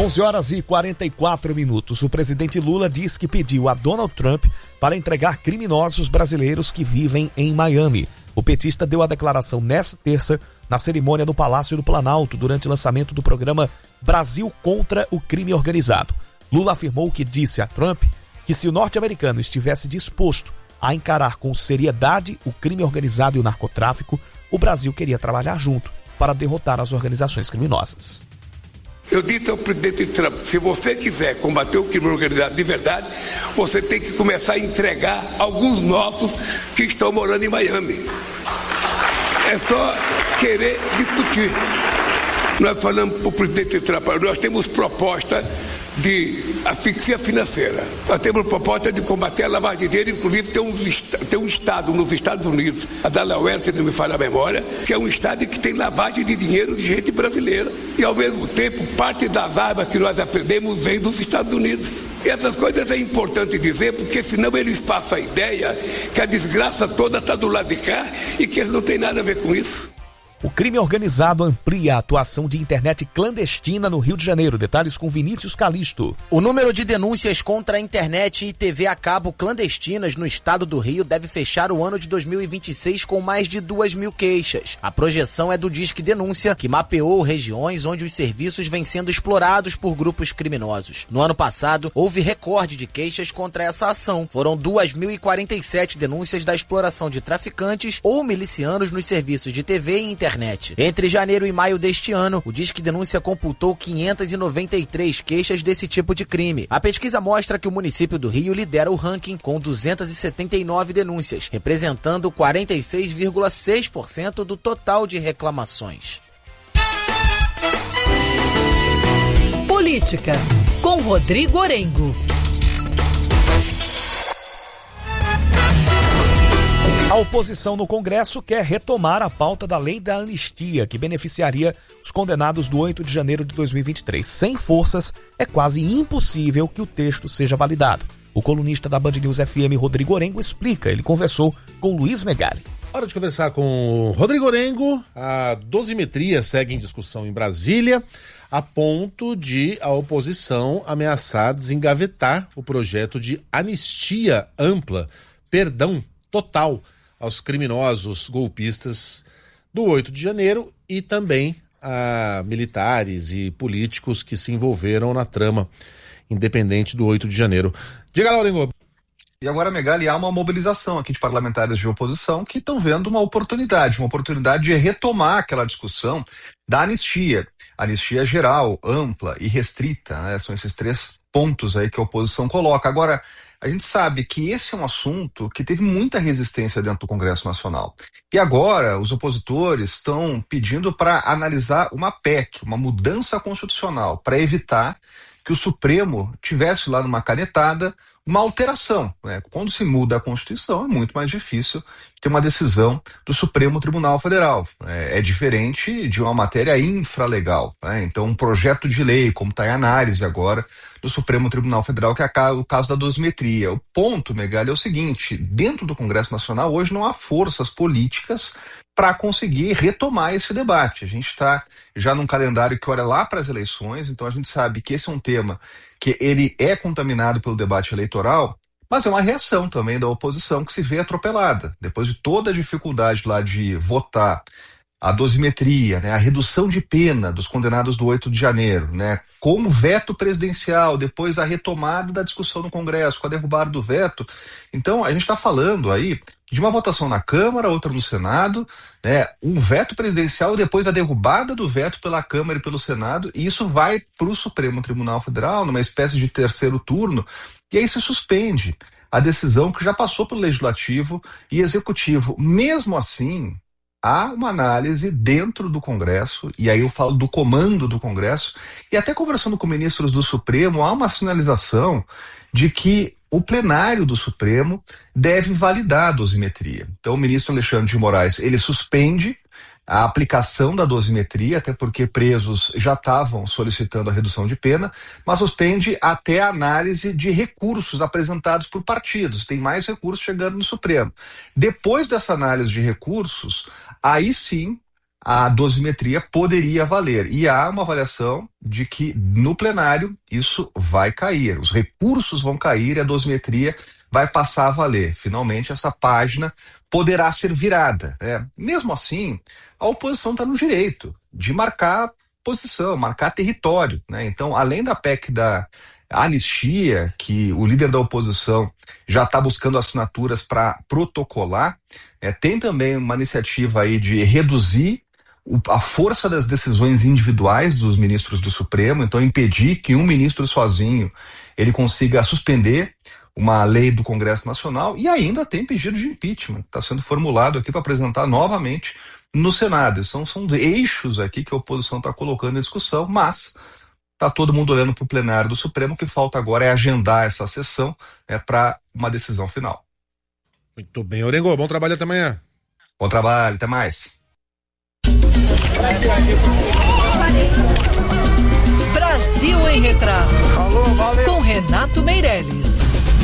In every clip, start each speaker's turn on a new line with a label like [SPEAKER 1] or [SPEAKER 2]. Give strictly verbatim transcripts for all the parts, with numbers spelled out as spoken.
[SPEAKER 1] onze horas e quarenta e quatro minutos. O presidente Lula diz que pediu a Donald Trump para entregar criminosos brasileiros que vivem em Miami. O petista deu a declaração nesta terça na cerimônia do Palácio do Planalto durante o lançamento do programa Brasil contra o Crime Organizado. Lula afirmou que disse a Trump que se o norte-americano estivesse disposto a encarar com seriedade o crime organizado e o narcotráfico, o Brasil queria trabalhar junto para derrotar as organizações criminosas.
[SPEAKER 2] Eu disse ao presidente Trump, se você quiser combater o crime organizado de verdade, você tem que começar a entregar alguns nossos que estão morando em Miami. É só querer discutir. Nós falamos para o presidente Trump, nós temos proposta de asfixia financeira. Nós temos proposta de combater a lavagem de dinheiro, inclusive tem um, tem um estado nos Estados Unidos, a Delaware, se não me falha a memória, que é um estado que tem lavagem de dinheiro de gente brasileira. E ao mesmo tempo, parte das armas que nós aprendemos vem dos Estados Unidos. E essas coisas é importante dizer, porque senão eles passam a ideia que a desgraça toda está do lado de cá e que eles não têm nada a ver com isso.
[SPEAKER 1] O crime organizado amplia a atuação de internet clandestina no Rio de Janeiro. Detalhes com Vinícius Calisto.
[SPEAKER 3] O número de denúncias contra a internet e T V a cabo clandestinas no estado do Rio deve fechar o ano de dois mil e vinte e seis com mais de duas mil queixas. A projeção é do Disque Denúncia, que mapeou regiões onde os serviços vêm sendo explorados por grupos criminosos. No ano passado, houve recorde de queixas contra essa ação. Foram duas mil e quarenta e sete denúncias da exploração de traficantes ou milicianos nos serviços de T V e internet. Internet. Entre janeiro e maio deste ano, o Disque Denúncia computou quinhentas e noventa e três queixas desse tipo de crime. A pesquisa mostra que o município do Rio lidera o ranking com duzentas e setenta e nove denúncias, representando quarenta e seis vírgula seis por cento do total de reclamações.
[SPEAKER 4] Política, com Rodrigo Orengo.
[SPEAKER 1] A oposição no Congresso quer retomar a pauta da lei da anistia, que beneficiaria os condenados do oito de janeiro de dois mil e vinte e três. Sem forças, é quase impossível que o texto seja validado. O colunista da Band News F M, Rodrigo Orengo, explica. Ele conversou com Luiz Megali.
[SPEAKER 5] Hora de conversar com Rodrigo Orengo. A dosimetria segue em discussão em Brasília, a ponto de a oposição ameaçar desengavetar o projeto de anistia ampla, perdão total aos criminosos golpistas do oito de janeiro e também a militares e políticos que se envolveram na trama independente do oito de janeiro. Diga lá, Orengo.
[SPEAKER 6] E agora, Megali, há uma mobilização aqui de parlamentares de oposição que estão vendo uma oportunidade, uma oportunidade de retomar aquela discussão da anistia. Anistia geral, ampla e restrita, né? São esses três pontos aí que a oposição coloca. Agora, a gente sabe que esse é um assunto que teve muita resistência dentro do Congresso Nacional. E agora os opositores estão pedindo para analisar uma P E C, uma mudança constitucional, para evitar que o Supremo tivesse lá numa canetada uma alteração, né? Quando se muda a Constituição, é muito mais difícil ter uma decisão do Supremo Tribunal Federal. É, é diferente de uma matéria infralegal, né? Então, um projeto de lei, como está em análise agora do Supremo Tribunal Federal, que é o caso da dosimetria. O ponto, Megali, é o seguinte: dentro do Congresso Nacional, hoje não há forças políticas para conseguir retomar esse debate. A gente está já num calendário que olha lá para as eleições, então a gente sabe que esse é um tema que ele é contaminado pelo debate eleitoral, mas é uma reação também da oposição que se vê atropelada. Depois de toda a dificuldade lá de votar a dosimetria, né, a redução de pena dos condenados do oito de janeiro, né, com o veto presidencial, depois a retomada da discussão no Congresso, com a derrubada do veto. Então, a gente está falando aí de uma votação na Câmara, outra no Senado, né, um veto presidencial e depois a derrubada do veto pela Câmara e pelo Senado, e isso vai para o Supremo Tribunal Federal, numa espécie de terceiro turno, e aí se suspende a decisão que já passou pelo Legislativo e Executivo. Mesmo assim, há uma análise dentro do Congresso, e aí eu falo do comando do Congresso, e até conversando com ministros do Supremo, há uma sinalização de que o plenário do Supremo deve validar a dosimetria. Então o ministro Alexandre de Moraes, ele suspende a aplicação da dosimetria, até porque presos já estavam solicitando a redução de pena, mas suspende até a análise de recursos apresentados por partidos. Tem mais recursos chegando no Supremo. Depois dessa análise de recursos, aí sim a dosimetria poderia valer. E há uma avaliação de que no plenário isso vai cair, os recursos vão cair e a dosimetria vai passar a valer. Finalmente essa página poderá ser virada, né? Mesmo assim, a oposição está no direito de marcar posição, marcar território, né? Então, além da P E C da anistia, que o líder da oposição já está buscando assinaturas para protocolar, é, tem também uma iniciativa aí de reduzir o, a força das decisões individuais dos ministros do Supremo, então impedir que um ministro sozinho ele consiga suspender uma lei do Congresso Nacional, e ainda tem pedido de impeachment, está sendo formulado aqui para apresentar novamente no Senado. São, são eixos aqui que a oposição está colocando em discussão, mas está todo mundo olhando para o plenário do Supremo. O que falta agora é agendar essa sessão, né, para uma decisão final.
[SPEAKER 5] Muito bem, Orengo, bom trabalho até amanhã.
[SPEAKER 6] Bom trabalho, até mais.
[SPEAKER 4] Brasil em Retratos. Alô, com Renato Meirelles.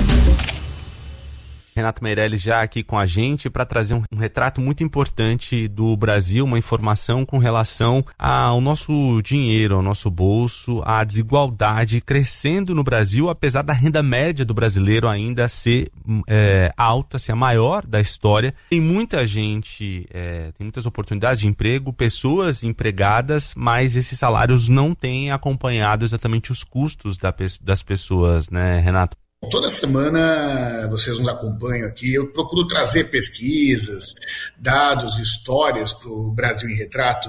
[SPEAKER 7] Renato Meirelles já aqui com a gente para trazer um, um retrato muito importante do Brasil, uma informação com relação ao nosso dinheiro, ao nosso bolso, a desigualdade crescendo no Brasil, apesar da renda média do brasileiro ainda ser é, alta, ser a maior da história. Tem muita gente, é, tem muitas oportunidades de emprego, pessoas empregadas, mas esses salários não têm acompanhado exatamente os custos da, das pessoas, né, Renato?
[SPEAKER 8] Toda semana vocês nos acompanham aqui, eu procuro trazer pesquisas, dados, histórias para o Brasil em Retrato,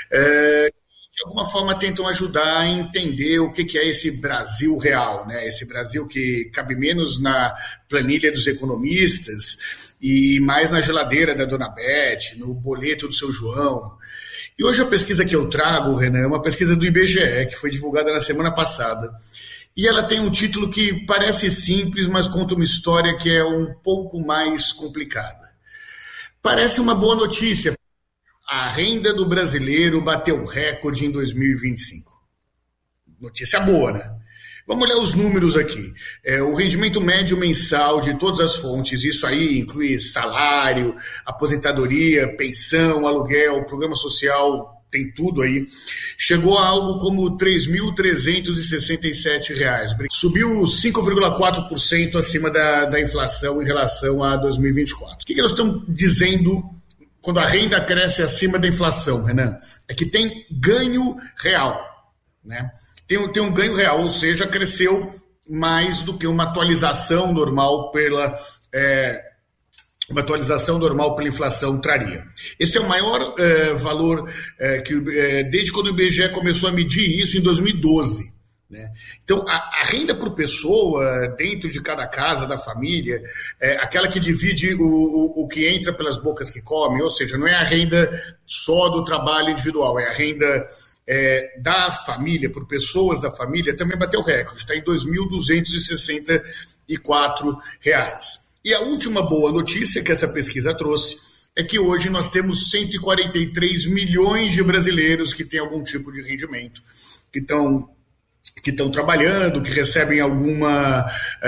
[SPEAKER 8] é, que de alguma forma tentam ajudar a entender o que, que é esse Brasil real, né? Esse Brasil que cabe menos na planilha dos economistas e mais na geladeira da Dona Beth, no boleto do seu João. E hoje a pesquisa que eu trago, Renan, é uma pesquisa do I B G E, que foi divulgada na semana passada. E ela tem um título que parece simples, mas conta uma história que é um pouco mais complicada. Parece uma boa notícia. A renda do brasileiro bateu recorde em dois mil e vinte e cinco. Notícia boa, né? Vamos olhar os números aqui. É, o rendimento médio mensal de todas as fontes, isso aí inclui salário, aposentadoria, pensão, aluguel, programa social, tem tudo aí, chegou a algo como três mil trezentos e sessenta e sete reais. Subiu cinco vírgula quatro por cento acima da, da inflação em relação a dois mil e vinte e quatro. O que, que nós estamos dizendo quando a renda cresce acima da inflação, Renan? É que tem ganho real, né? Tem, tem um ganho real, ou seja, cresceu mais do que uma atualização normal pela... É, uma atualização normal pela inflação traria. Esse é o maior eh, valor eh, que eh, desde quando o I B G E começou a medir isso em dois mil e doze. Né? Então, a, a renda por pessoa dentro de cada casa da família, é aquela que divide o, o, o que entra pelas bocas que comem, ou seja, não é a renda só do trabalho individual, é a renda é, da família, por pessoas da família, também bateu recorde, está em dois mil duzentos e sessenta e quatro reais. E a última boa notícia que essa pesquisa trouxe é que hoje nós temos cento e quarenta e três milhões de brasileiros que têm algum tipo de rendimento, que estão que estão trabalhando, que recebem alguma,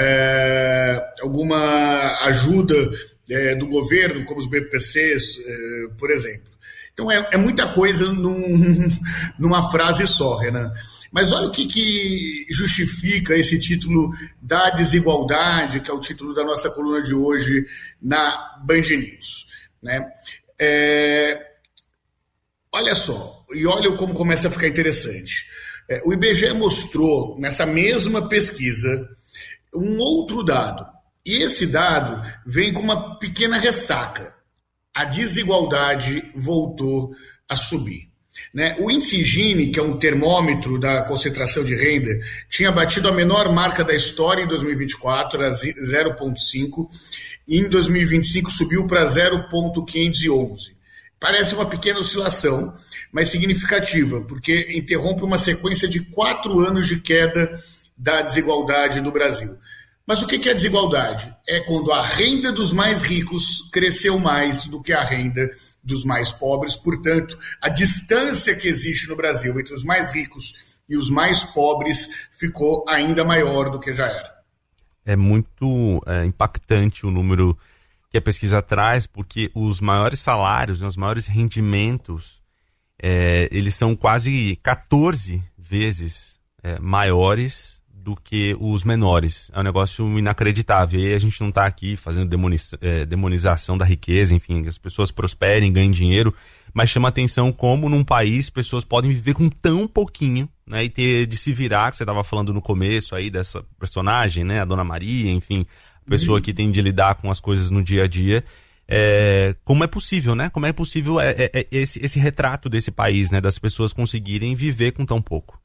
[SPEAKER 8] é, alguma ajuda é, do governo, como os B P Cs, é, por exemplo. Então é, é muita coisa num, numa frase só, Renan. Mas olha o que, que justifica esse título da desigualdade, que é o título da nossa coluna de hoje na Band News. Né? É, olha só, e olha como começa a ficar interessante. É, o I B G E mostrou, nessa mesma pesquisa, um outro dado. E esse dado vem com uma pequena ressaca. A desigualdade voltou a subir. Né? O índice Gini, que é um termômetro da concentração de renda, tinha batido a menor marca da história em dois mil e vinte e quatro, era zero vírgula cinco, e em dois mil e vinte e cinco subiu para zero vírgula quinhentos e onze. Parece uma pequena oscilação, mas significativa, porque interrompe uma sequência de quatro anos de queda da desigualdade do Brasil. Mas o que é desigualdade? É quando a renda dos mais ricos cresceu mais do que a renda dos mais pobres, portanto, a distância que existe no Brasil entre os mais ricos e os mais pobres ficou ainda maior do que já era.
[SPEAKER 7] É muito é, impactante o número que a pesquisa traz, porque os maiores salários, né, os maiores rendimentos, é, eles são quase quatorze vezes é, maiores do que os menores. É um negócio inacreditável. E a gente não está aqui fazendo demoniza, é, demonização da riqueza, enfim, que as pessoas prosperem, ganhem dinheiro, mas chama atenção como num país pessoas podem viver com tão pouquinho, né, e ter de se virar, que você estava falando no começo aí dessa personagem, né, a Dona Maria, enfim, a pessoa uhum. que tem de lidar com as coisas no dia a dia. É, como é possível, né? Como é possível é, é, é esse, esse retrato desse país, né, das pessoas conseguirem viver com tão pouco?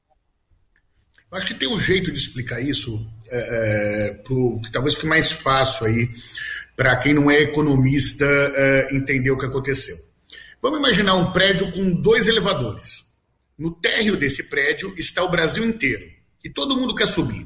[SPEAKER 8] Eu acho que tem um jeito de explicar isso é, é, pro, que talvez fique mais fácil aí para quem não é economista é, entender o que aconteceu. Vamos imaginar um prédio com dois elevadores. No térreo desse prédio está o Brasil inteiro e todo mundo quer subir.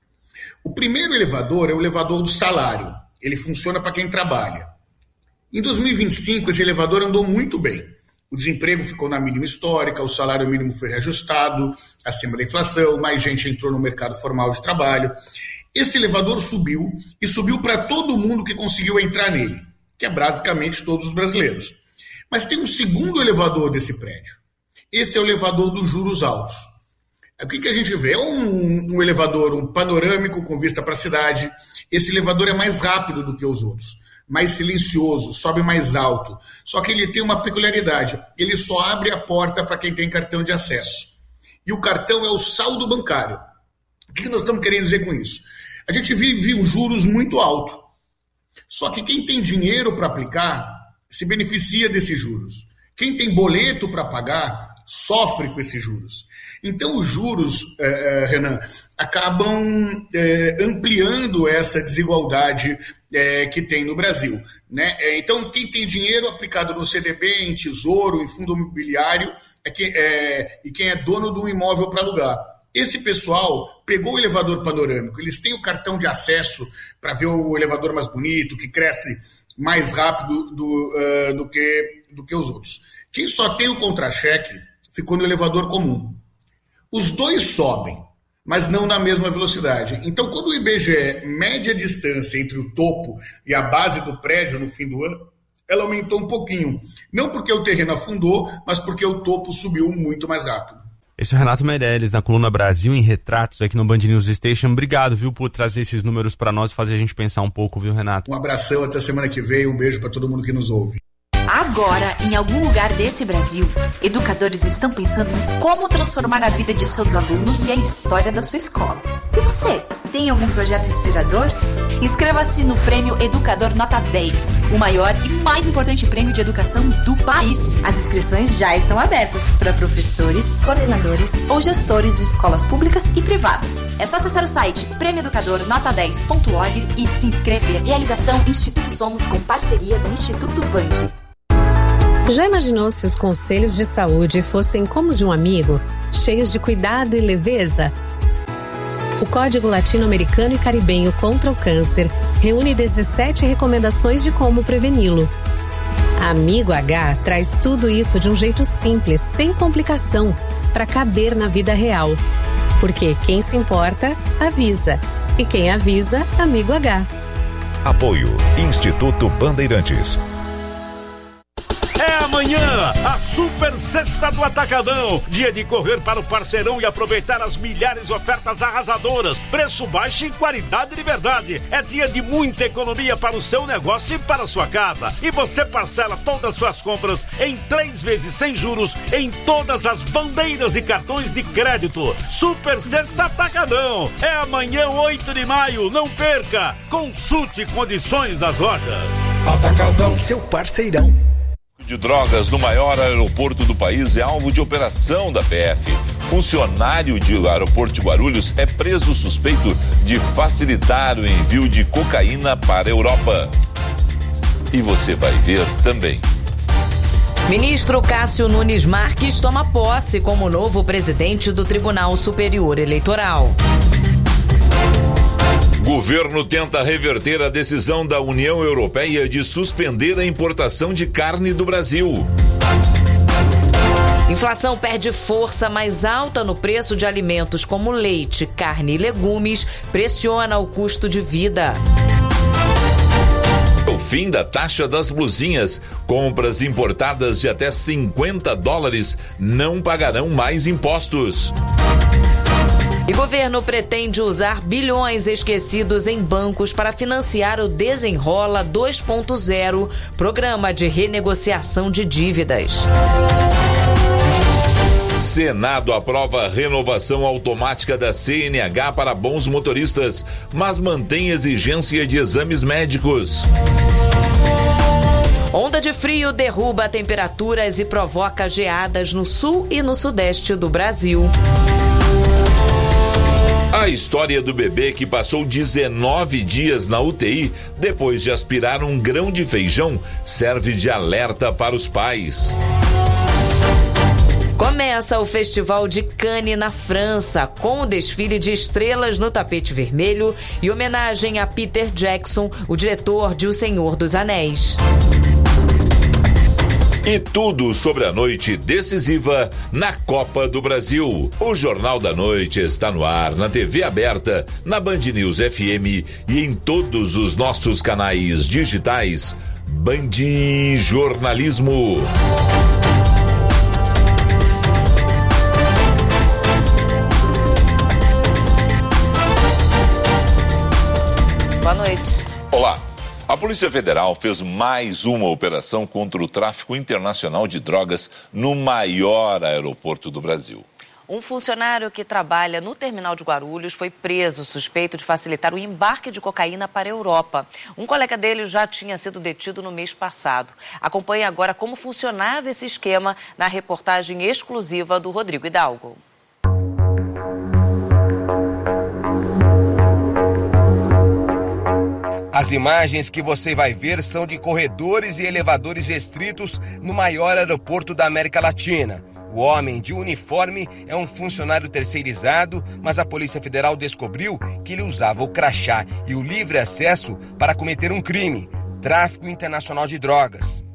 [SPEAKER 8] O primeiro elevador é o elevador do salário. Ele funciona para quem trabalha. Em dois mil e vinte e cinco, esse elevador andou muito bem. O desemprego ficou na mínima histórica, o salário mínimo foi reajustado, acima da inflação, mais gente entrou no mercado formal de trabalho. Esse elevador subiu, e subiu para todo mundo que conseguiu entrar nele, que é basicamente todos os brasileiros. Mas tem um segundo elevador desse prédio. Esse é o elevador dos juros altos. O que, que a gente vê? É um, um elevador um panorâmico com vista para a cidade. Esse elevador é mais rápido do que os outros, mais silencioso, sobe mais alto. Só que ele tem uma peculiaridade, ele só abre a porta para quem tem cartão de acesso. E o cartão é o saldo bancário. O que nós estamos querendo dizer com isso? A gente vive um juros muito alto. Só que quem tem dinheiro para aplicar se beneficia desses juros. Quem tem boleto para pagar sofre com esses juros. Então os juros, eh, Renan, acabam eh, ampliando essa desigualdade eh, que tem no Brasil, né? Então quem tem dinheiro aplicado no C D B, em tesouro, em fundo imobiliário, é que, é, e quem é dono de um imóvel para alugar. Esse pessoal pegou o elevador panorâmico, eles têm o cartão de acesso para ver o elevador mais bonito, que cresce mais rápido do, uh, do, que, do que os outros. Quem só tem o contra-cheque ficou no elevador comum. Os dois sobem, mas não na mesma velocidade. Então, quando o I B G E mede a distância entre o topo e a base do prédio no fim do ano, ela aumentou um pouquinho. Não porque o terreno afundou, mas porque o topo subiu muito mais rápido.
[SPEAKER 7] Esse é o Renato Meirelles, na coluna Brasil em Retratos, aqui no Band News Station. Obrigado, viu, por trazer esses números para nós e fazer a gente pensar um pouco, viu, Renato?
[SPEAKER 8] Um abração, até semana que vem. Um beijo para todo mundo que nos ouve.
[SPEAKER 9] Agora, em algum lugar desse Brasil, educadores estão pensando em como transformar a vida de seus alunos e a história da sua escola. E você, tem algum projeto inspirador? Inscreva-se no Prêmio Educador Nota dez, o maior e mais importante prêmio de educação do país. As inscrições já estão abertas para professores, coordenadores ou gestores de escolas públicas e privadas. É só acessar o site prêmio educador nota dez ponto org e se inscrever. Realização Instituto Somos com parceria do Instituto Band.
[SPEAKER 10] Já imaginou se os conselhos de saúde fossem como os de um amigo, cheios de cuidado e leveza? O Código Latino-Americano e Caribenho contra o Câncer reúne dezessete recomendações de como preveni-lo. Amigo H traz tudo isso de um jeito simples, sem complicação, para caber na vida real. Porque quem se importa, avisa. E quem avisa, Amigo H.
[SPEAKER 11] Apoio Instituto Bandeirantes.
[SPEAKER 12] É amanhã, a Super Sexta do Atacadão. Dia de correr para o parceirão e aproveitar as milhares de ofertas arrasadoras. Preço baixo e qualidade de verdade. É dia de muita economia para o seu negócio e para a sua casa. E você parcela todas as suas compras em três vezes sem juros em todas as bandeiras e cartões de crédito. Super Sexta Atacadão. É amanhã, oito de maio. Não perca. Consulte condições das lojas.
[SPEAKER 13] Atacadão, seu parceirão.
[SPEAKER 14] De drogas no maior aeroporto do país é alvo de operação da P F. Funcionário do aeroporto de Guarulhos é preso suspeito de facilitar o envio de cocaína para a Europa. E você vai ver também.
[SPEAKER 15] Ministro Cássio Nunes Marques toma posse como novo presidente do Tribunal Superior Eleitoral.
[SPEAKER 14] Governo tenta reverter a decisão da União Europeia de suspender a importação de carne do Brasil.
[SPEAKER 15] Inflação perde força, mais alta no preço de alimentos como leite, carne e legumes pressiona o custo de vida.
[SPEAKER 14] fim da taxa das blusinhas. Compras importadas de até cinquenta dólares não pagarão mais impostos.
[SPEAKER 15] E governo pretende usar bilhões esquecidos em bancos para financiar o Desenrola dois ponto zero, programa de renegociação de dívidas.
[SPEAKER 14] Senado aprova renovação automática da C N H para bons motoristas, mas mantém exigência de exames médicos.
[SPEAKER 15] Onda de frio derruba temperaturas e provoca geadas no sul e no sudeste do Brasil.
[SPEAKER 14] A história do bebê que passou dezenove dias na U T I depois de aspirar um grão de feijão serve de alerta para os pais.
[SPEAKER 15] Começa o Festival de Cannes na França, com o desfile de estrelas no tapete vermelho e homenagem a Peter Jackson, o diretor de O Senhor dos Anéis.
[SPEAKER 14] E tudo sobre a noite decisiva na Copa do Brasil. O Jornal da Noite está no ar, na T V aberta, na Band News F M e em todos os nossos canais digitais. Band Jornalismo.
[SPEAKER 15] Boa noite.
[SPEAKER 14] Olá. A Polícia Federal fez mais uma operação contra o tráfico internacional de drogas no maior aeroporto do Brasil.
[SPEAKER 16] Um funcionário que trabalha no terminal de Guarulhos foi preso, suspeito de facilitar o embarque de cocaína para a Europa. Um colega dele já tinha sido detido no mês passado. Acompanhe agora como funcionava esse esquema na reportagem exclusiva do Rodrigo Hidalgo.
[SPEAKER 17] As imagens que você vai ver são de corredores e elevadores restritos no maior aeroporto da América Latina. O homem de uniforme é um funcionário terceirizado, mas a Polícia Federal descobriu que ele usava o crachá e o livre acesso para cometer um crime: tráfico internacional de drogas.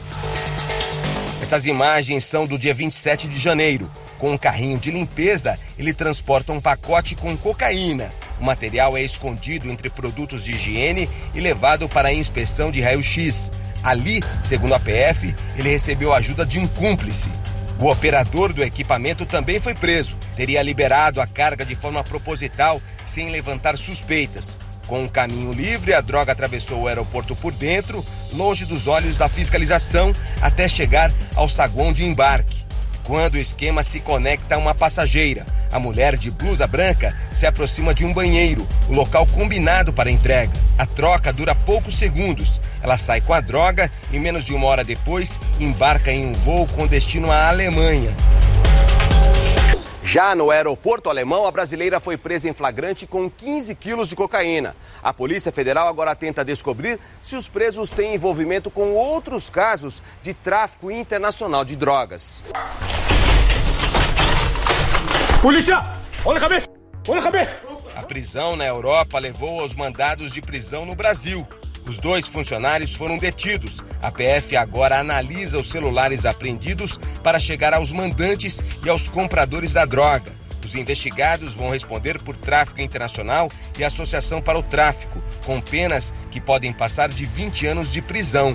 [SPEAKER 17] Essas imagens são do dia vinte e sete de janeiro. Com um carrinho de limpeza, ele transporta um pacote com cocaína. O material é escondido entre produtos de higiene e levado para a inspeção de raio-x. Ali, segundo a P F, ele recebeu a ajuda de um cúmplice. O operador do equipamento também foi preso. Teria liberado a carga de forma proposital, sem levantar suspeitas. Com um caminho livre, a droga atravessou o aeroporto por dentro, longe dos olhos da fiscalização, até chegar ao saguão de embarque. Quando o esquema se conecta a uma passageira, a mulher de blusa branca se aproxima de um banheiro, o local combinado para a entrega. A troca dura poucos segundos. Ela sai com a droga e menos de uma hora depois embarca em um voo com destino à Alemanha. Já no aeroporto alemão, a brasileira foi presa em flagrante com quinze quilos de cocaína. A Polícia Federal agora tenta descobrir se os presos têm envolvimento com outros casos de tráfico internacional de drogas. Polícia! Olha a cabeça! Olha a cabeça! A prisão na Europa levou aos mandados de prisão no Brasil. Os dois funcionários foram detidos. A P F agora analisa os celulares apreendidos para chegar aos mandantes e aos compradores da droga. Os investigados vão responder por tráfico internacional e associação para o tráfico, com penas que podem passar de vinte anos de prisão.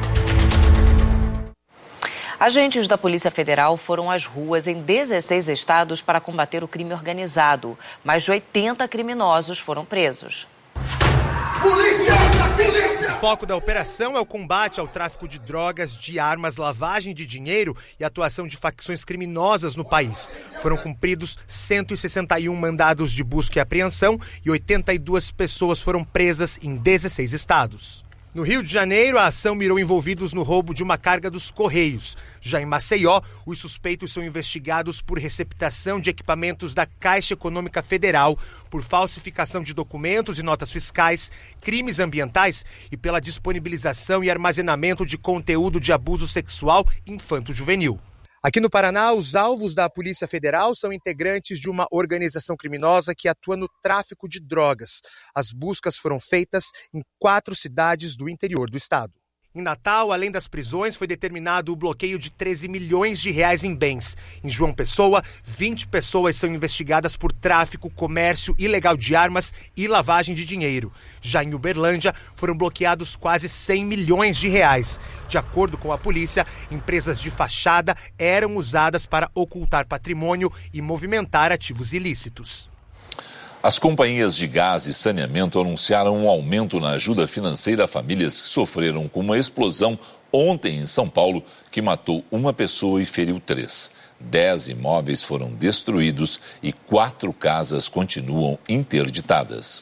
[SPEAKER 16] Agentes da Polícia Federal foram às ruas em dezesseis estados para combater o crime organizado. Mais de oitenta criminosos foram presos.
[SPEAKER 18] Polícia! Polícia! O foco da operação é o combate ao tráfico de drogas, de armas, lavagem de dinheiro e atuação de facções criminosas no país. Foram cumpridos cento e sessenta e um mandados de busca e apreensão e oitenta e duas pessoas foram presas em dezesseis estados. No Rio de Janeiro, a ação mirou envolvidos no roubo de uma carga dos Correios. Já em Maceió, os suspeitos são investigados por receptação de equipamentos da Caixa Econômica Federal, por falsificação de documentos e notas fiscais, crimes ambientais e pela disponibilização e armazenamento de conteúdo de abuso sexual infanto-juvenil. Aqui no Paraná, os alvos da Polícia Federal são integrantes de uma organização criminosa que atua no tráfico de drogas. As buscas foram feitas em quatro cidades do interior do estado. Em Natal, além das prisões, foi determinado o bloqueio de treze milhões de reais em bens. Em João Pessoa, vinte pessoas são investigadas por tráfico, comércio ilegal de armas e lavagem de dinheiro. Já em Uberlândia, foram bloqueados quase cem milhões de reais. De acordo com a polícia, empresas de fachada eram usadas para ocultar patrimônio e movimentar ativos ilícitos.
[SPEAKER 14] As companhias de gás e saneamento anunciaram um aumento na ajuda financeira a famílias que sofreram com uma explosão ontem em São Paulo, que matou uma pessoa e feriu três. Dez imóveis foram destruídos e quatro casas continuam interditadas.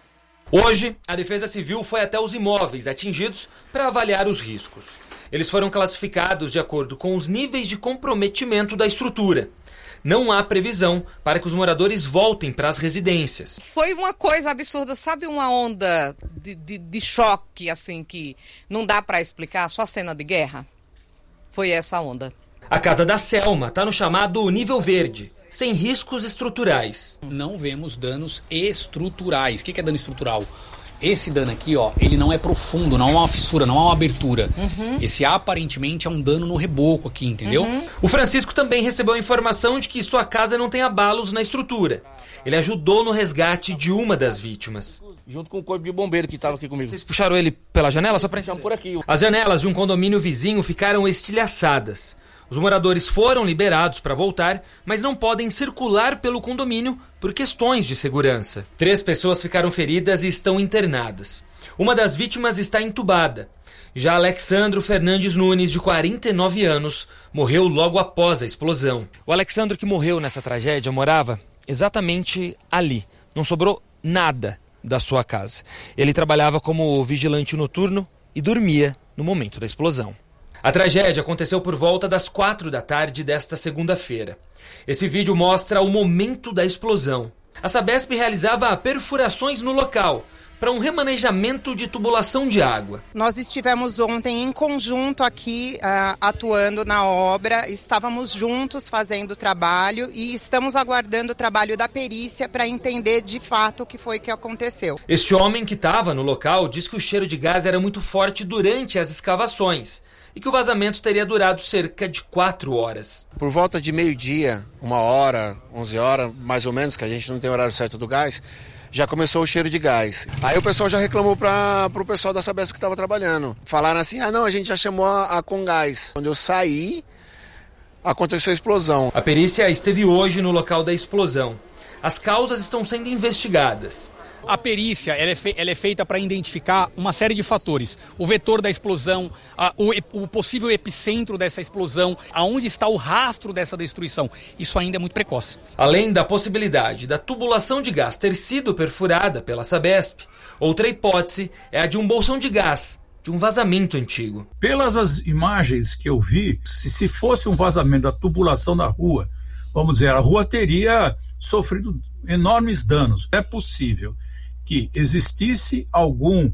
[SPEAKER 19] Hoje, a Defesa Civil foi até os imóveis atingidos para avaliar os riscos. Eles foram classificados de acordo com os níveis de comprometimento da estrutura. Não há previsão para que os moradores voltem para as residências.
[SPEAKER 20] Foi uma coisa absurda, sabe, uma onda de, de, de choque, assim, que não dá para explicar, só cena de guerra? Foi essa onda.
[SPEAKER 19] A casa da Selma está no chamado nível verde, sem riscos estruturais.
[SPEAKER 21] Não vemos danos estruturais. O que é dano estrutural? Esse dano aqui, ó, ele não é profundo, não há uma fissura, não há uma abertura. Uhum. Esse aparentemente é um dano no reboco aqui, entendeu?
[SPEAKER 19] Uhum. O Francisco também recebeu a informação de que sua casa não tem abalos na estrutura. Ele ajudou no resgate de uma das vítimas.
[SPEAKER 22] Junto com o corpo de bombeiro que estava aqui comigo.
[SPEAKER 19] Vocês puxaram ele pela janela? Só pra...
[SPEAKER 22] por aqui.
[SPEAKER 19] As janelas de um condomínio vizinho ficaram estilhaçadas. Os moradores foram liberados para voltar, mas não podem circular pelo condomínio por questões de segurança. Três pessoas ficaram feridas e estão internadas. Uma das vítimas está entubada. Já Alexandro Fernandes Nunes, de quarenta e nove anos, morreu logo após a explosão. O Alexandro, que morreu nessa tragédia, morava exatamente ali. Não sobrou nada da sua casa. Ele trabalhava como vigilante noturno e dormia no momento da explosão. A tragédia aconteceu por volta das quatro da tarde desta segunda-feira. Esse vídeo mostra o momento da explosão. A Sabesp realizava perfurações no local para um remanejamento de tubulação de água.
[SPEAKER 23] Nós estivemos ontem em conjunto aqui uh, atuando na obra, estávamos juntos fazendo o trabalho e estamos aguardando o trabalho da perícia para entender de fato o que foi que aconteceu.
[SPEAKER 19] Este homem que estava no local diz que o cheiro de gás era muito forte durante as escavações e que o vazamento teria durado cerca de quatro horas.
[SPEAKER 24] Por volta de meio-dia, uma hora, onze horas, mais ou menos, que a gente não tem horário certo do gás, já começou o cheiro de gás. Aí o pessoal já reclamou para o pessoal da Sabesp que estava trabalhando. Falaram assim, ah não, a gente já chamou a, a Congás. Quando eu saí, aconteceu a explosão.
[SPEAKER 19] A perícia esteve hoje no local da explosão. As causas estão sendo investigadas.
[SPEAKER 21] A perícia ela é, fe- ela é feita para identificar uma série de fatores. O vetor da explosão, a, o, o possível epicentro dessa explosão, aonde está o rastro dessa destruição. Isso ainda é muito precoce.
[SPEAKER 19] Além da possibilidade da tubulação de gás ter sido perfurada pela Sabesp, outra hipótese é a de um bolsão de gás, de um vazamento antigo.
[SPEAKER 25] Pelas as imagens que eu vi, se, se fosse um vazamento da tubulação da rua, vamos dizer, a rua teria sofrido enormes danos. É possível que existisse algum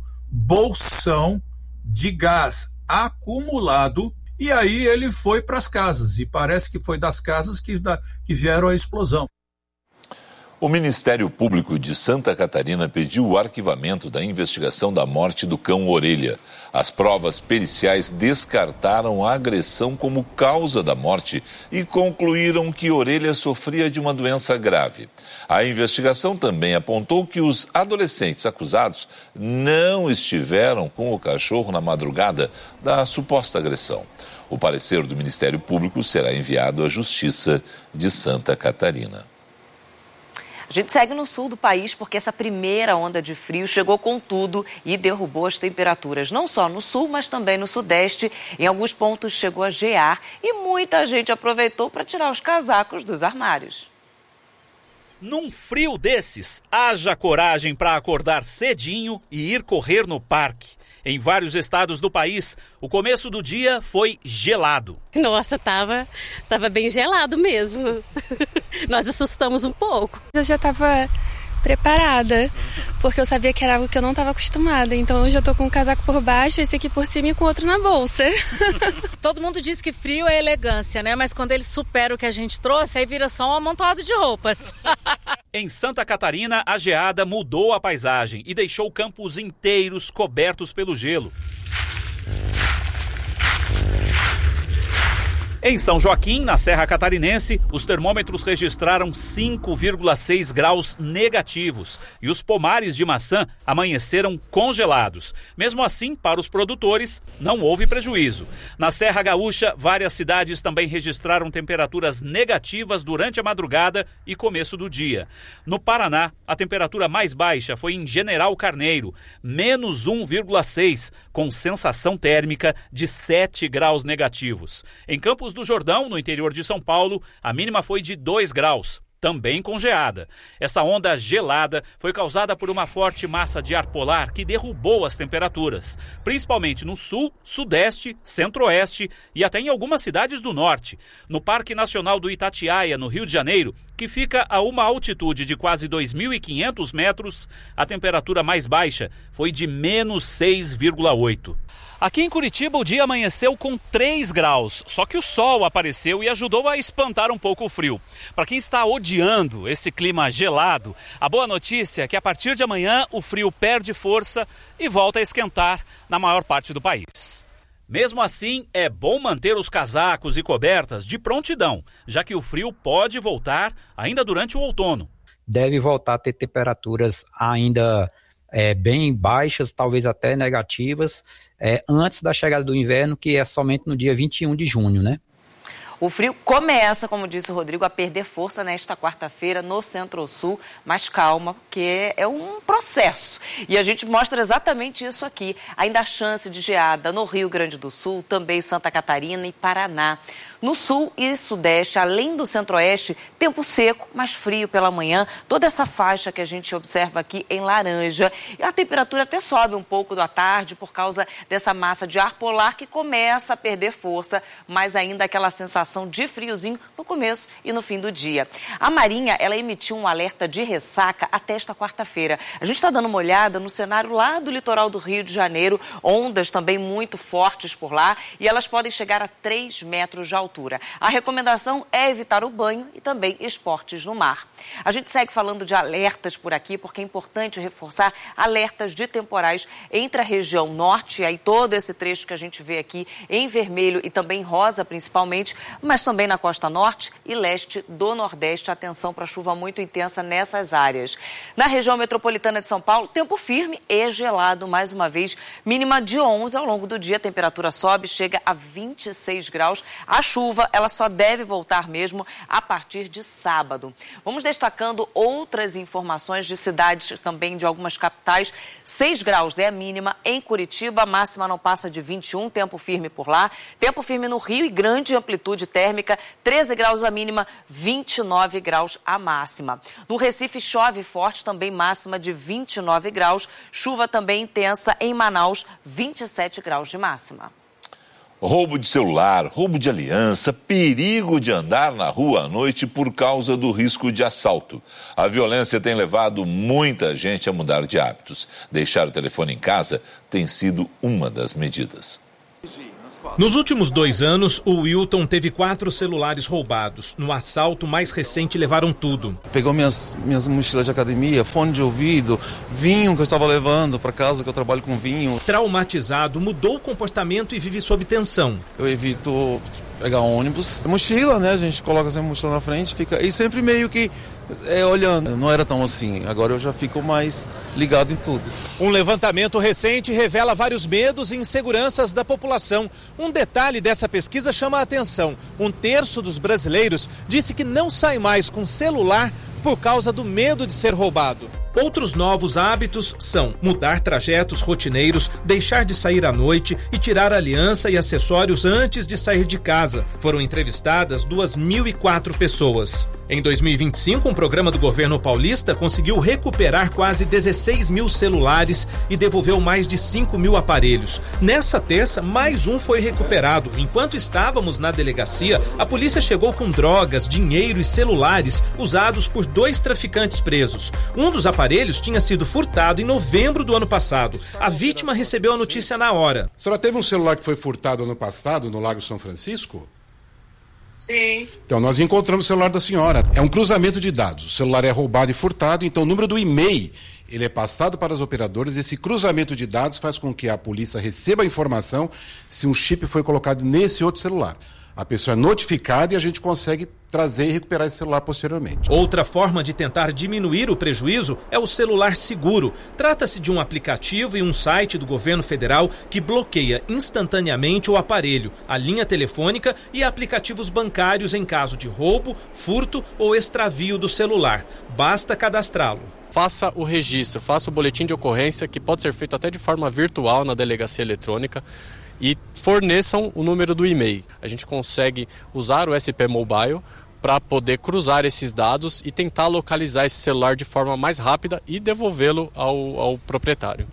[SPEAKER 25] bolsão de gás acumulado e aí ele foi para as casas, e parece que foi das casas que, da, que vieram a explosão.
[SPEAKER 14] O Ministério Público de Santa Catarina pediu o arquivamento da investigação da morte do cão Orelha. As provas periciais descartaram a agressão como causa da morte e concluíram que Orelha sofria de uma doença grave. A investigação também apontou que os adolescentes acusados não estiveram com o cachorro na madrugada da suposta agressão. O parecer do Ministério Público será enviado à Justiça de Santa Catarina.
[SPEAKER 16] A gente segue no sul do país porque essa primeira onda de frio chegou com tudo e derrubou as temperaturas, não só no sul, mas também no sudeste. Em alguns pontos chegou a gear e muita gente aproveitou para tirar os casacos dos armários.
[SPEAKER 26] Num frio desses, haja coragem para acordar cedinho e ir correr no parque. Em vários estados do país, o começo do dia foi gelado.
[SPEAKER 27] Nossa, tava, tava bem gelado mesmo. Nós assustamos um pouco.
[SPEAKER 28] Eu já estava preparada, porque eu sabia que era algo que eu não estava acostumada. Então eu já tô com um casaco por baixo, esse aqui por cima e com outro na bolsa.
[SPEAKER 29] Todo mundo diz que frio é elegância, né? Mas quando ele supera o que a gente trouxe, aí vira só um amontoado de roupas.
[SPEAKER 26] Em Santa Catarina, a geada mudou a paisagem e deixou campos inteiros cobertos pelo gelo. Em São Joaquim, na Serra Catarinense, os termômetros registraram cinco vírgula seis graus negativos e os pomares de maçã amanheceram congelados. Mesmo assim, para os produtores, não houve prejuízo. Na Serra Gaúcha, várias cidades também registraram temperaturas negativas durante a madrugada e começo do dia. No Paraná, a temperatura mais baixa foi em General Carneiro, menos um vírgula seis, com sensação térmica de sete graus negativos. Em Campos do Jordão, no interior de São Paulo, a mínima foi de dois graus, também com geada. Essa onda gelada foi causada por uma forte massa de ar polar que derrubou as temperaturas, principalmente no sul, sudeste, centro-oeste e até em algumas cidades do norte. No Parque Nacional do Itatiaia, no Rio de Janeiro, que fica a uma altitude de quase dois mil e quinhentos metros, a temperatura mais baixa foi de menos seis vírgula oito. Aqui em Curitiba o dia amanheceu com três graus, só que o sol apareceu e ajudou a espantar um pouco o frio. Para quem está odiando esse clima gelado, a boa notícia é que a partir de amanhã o frio perde força e volta a esquentar na maior parte do país. Mesmo assim, é bom manter os casacos e cobertas de prontidão, já que o frio pode voltar ainda durante o outono.
[SPEAKER 1] Deve voltar a ter temperaturas ainda é, bem baixas, talvez até negativas, é, antes da chegada do inverno, que é somente no dia vinte e um de junho, né?
[SPEAKER 16] O frio começa, como disse o Rodrigo, a perder força nesta quarta-feira no Centro-Sul, mas calma, porque é um processo. E a gente mostra exatamente isso aqui. Ainda há chance de geada no Rio Grande do Sul, também Santa Catarina e Paraná. No sul e sudeste, além do centro-oeste, tempo seco, mais frio pela manhã. Toda essa faixa que a gente observa aqui em laranja. E a temperatura até sobe um pouco da tarde por causa dessa massa de ar polar que começa a perder força, mas ainda aquela sensação de friozinho no começo e no fim do dia. A Marinha, ela emitiu um alerta de ressaca até esta quarta-feira. A gente está dando uma olhada no cenário lá do litoral do Rio de Janeiro, ondas também muito fortes por lá e elas podem chegar a três metros de altura. A recomendação é evitar o banho e também esportes no mar. A gente segue falando de alertas por aqui, porque é importante reforçar alertas de temporais entre a região norte, aí todo esse trecho que a gente vê aqui em vermelho e também rosa principalmente, mas também na costa norte e leste do nordeste. Atenção para chuva muito intensa nessas áreas. Na região metropolitana de São Paulo, tempo firme e gelado mais uma vez, mínima de onze ao longo do dia, a temperatura sobe, chega a vinte e seis graus. A chuva, ela só deve voltar mesmo a partir de sábado. Vamos destacando outras informações de cidades também de algumas capitais. seis graus é a mínima em Curitiba, a máxima não passa de vinte e um, tempo firme por lá. Tempo firme no Rio e grande amplitude térmica, treze graus a mínima, vinte e nove graus a máxima. No Recife chove forte, também máxima de vinte e nove graus. Chuva também intensa em Manaus, vinte e sete graus de máxima.
[SPEAKER 14] Roubo de celular, roubo de aliança, perigo de andar na rua à noite por causa do risco de assalto. A violência tem levado muita gente a mudar de hábitos. Deixar o telefone em casa tem sido uma das medidas.
[SPEAKER 2] Nos últimos dois anos, o Wilton teve quatro celulares roubados. No assalto mais recente, levaram tudo.
[SPEAKER 3] Pegou minhas, minhas mochilas de academia, fone de ouvido, vinho que eu estava levando para casa, que eu trabalho com vinho.
[SPEAKER 2] Traumatizado, mudou o comportamento e vive sob tensão.
[SPEAKER 3] Eu evito pegar ônibus. Mochila, né? A gente coloca sempre a mochila na frente, fica e sempre meio que é, olhando. Não era tão assim, agora eu já fico mais ligado em tudo.
[SPEAKER 2] Um levantamento recente revela vários medos e inseguranças da população. Um detalhe dessa pesquisa chama a atenção. Um terço dos brasileiros disse que não sai mais com celular por causa do medo de ser roubado. Outros novos hábitos são mudar trajetos rotineiros, deixar de sair à noite e tirar aliança e acessórios antes de sair de casa. Foram entrevistadas duas mil e quatro pessoas. Em dois mil e vinte e cinco, um programa do governo paulista conseguiu recuperar quase dezesseis mil celulares e devolveu mais de cinco mil aparelhos. Nessa terça, mais um foi recuperado. Enquanto estávamos na delegacia, a polícia chegou com drogas, dinheiro e celulares usados por dois traficantes presos. Um dos aparelhos aparelhos tinha sido furtado em novembro do ano passado. A vítima recebeu a notícia na hora.
[SPEAKER 4] A senhora teve um celular que foi furtado ano passado no Lago São Francisco?
[SPEAKER 5] Sim.
[SPEAKER 4] Então, nós encontramos o celular da senhora. É um cruzamento de dados. O celular é roubado e furtado, então o número do e-mail ele é passado para as operadoras. Esse cruzamento de dados faz com que a polícia receba a informação se um chip foi colocado nesse outro celular. a pessoa é notificada e a gente consegue trazer e recuperar esse celular posteriormente.
[SPEAKER 2] Outra forma de tentar diminuir o prejuízo é o celular seguro. Trata-se de um aplicativo e um site do governo federal que bloqueia instantaneamente o aparelho, a linha telefônica e aplicativos bancários em caso de roubo, furto ou extravio do celular. Basta cadastrá-lo.
[SPEAKER 6] Faça o registro, faça o boletim de ocorrência, que pode ser feito até de forma virtual na delegacia eletrônica, e forneçam o número do e-mail. A gente consegue usar o S P Mobile para poder cruzar esses dados e tentar localizar esse celular de forma mais rápida e devolvê-lo ao, ao proprietário.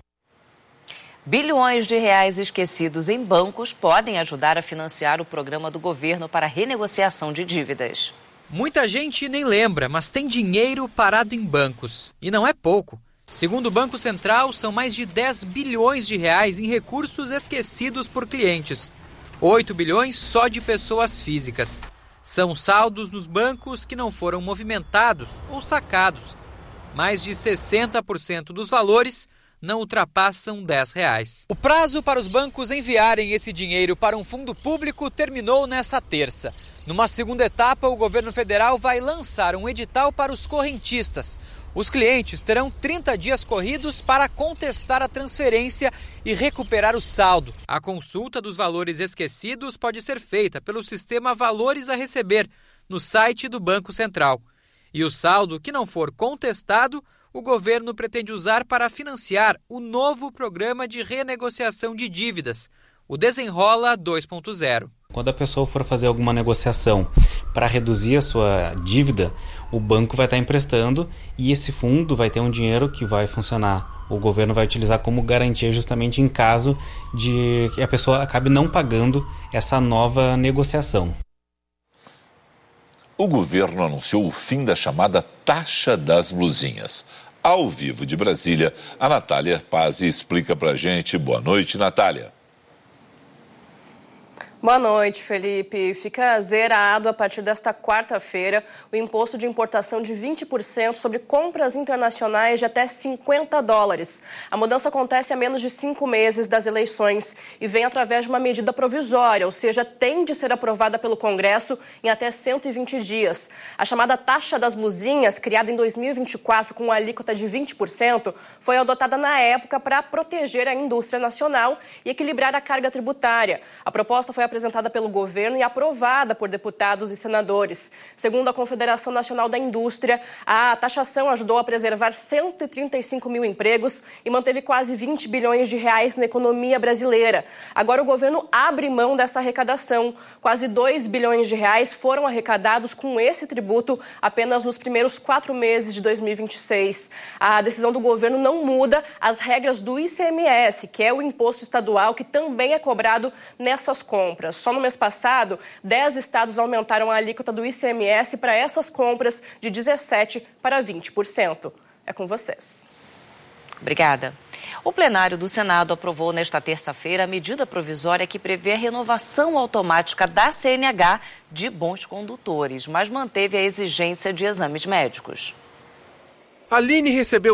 [SPEAKER 16] Bilhões de reais esquecidos em bancos podem ajudar a financiar o programa do governo para renegociação de dívidas.
[SPEAKER 7] Muita gente nem lembra, mas tem dinheiro parado em bancos. E não é pouco. Segundo o Banco Central, são mais de dez bilhões de reais em recursos esquecidos por clientes. oito bilhões só de pessoas físicas. São saldos nos bancos que não foram movimentados ou sacados. Mais de sessenta por cento dos valores não ultrapassam dez reais. O prazo para os bancos enviarem esse dinheiro para um fundo público terminou nesta terça. Numa segunda etapa, o governo federal vai lançar um edital para os correntistas. Os clientes terão trinta dias corridos para contestar a transferência e recuperar o saldo. A consulta dos valores esquecidos pode ser feita pelo sistema Valores a Receber, no site do Banco Central. E o saldo que não for contestado, o governo pretende usar para financiar o novo programa de renegociação de dívidas, o Desenrola dois ponto zero.
[SPEAKER 8] Quando a pessoa for fazer alguma negociação para reduzir a sua dívida, o banco vai estar emprestando e esse fundo vai ter um dinheiro que vai funcionar. O governo vai utilizar como garantia justamente em caso de que a pessoa acabe não pagando essa nova negociação.
[SPEAKER 14] O governo anunciou o fim da chamada taxa das blusinhas. Ao vivo de Brasília, a Natália Pazzi explica pra gente. Boa noite, Natália.
[SPEAKER 9] Boa noite, Felipe. Fica zerado a partir desta quarta-feira o imposto de importação de vinte por cento sobre compras internacionais de até cinquenta dólares. A mudança acontece há menos de cinco meses das eleições e vem através de uma medida provisória, ou seja, tem de ser aprovada pelo Congresso em até cento e vinte dias. A chamada taxa das blusinhas, criada em dois mil e vinte e quatro com uma alíquota de vinte por cento, foi adotada na época para proteger a indústria nacional e equilibrar a carga tributária. A proposta foi apresentada pelo governo e aprovada por deputados e senadores. Segundo a Confederação Nacional da Indústria, a taxação ajudou a preservar cento e trinta e cinco mil empregos e manteve quase vinte bilhões de reais na economia brasileira. Agora o governo abre mão dessa arrecadação. Quase dois bilhões de reais foram arrecadados com esse tributo apenas nos primeiros quatro meses de dois mil e vinte e seis. A decisão do governo não muda as regras do I C M S, que é o imposto estadual que também é cobrado nessas compras. Só no mês passado, dez estados aumentaram a alíquota do I C M S para essas compras de dezessete por cento para vinte por cento. É com vocês.
[SPEAKER 16] Obrigada. O plenário do Senado aprovou nesta terça-feira a medida provisória que prevê a renovação automática da C N H de bons condutores, mas manteve a exigência de exames médicos.
[SPEAKER 10] Aline recebeu